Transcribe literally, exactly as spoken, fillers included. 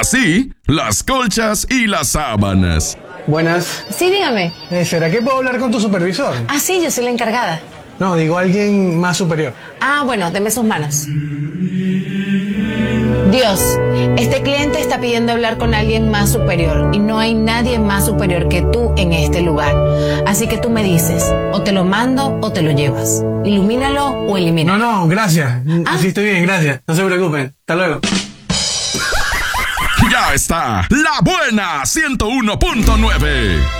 así las colchas y las sábanas. Buenas. Sí, dígame. Eh, ¿Será que puedo hablar con tu supervisor? Ah, sí, yo soy la encargada. No, digo alguien más superior. Ah, bueno, deme sus manos. Dios, este cliente está pidiendo hablar con alguien más superior y no hay nadie más superior que tú en este lugar. Así que tú me dices, o te lo mando o te lo llevas. Ilumínalo o elimínalo. No, no, gracias. ¿Ah? Así estoy bien, gracias. No se preocupen. Hasta luego. Ya está, La Buena ciento uno punto nueve.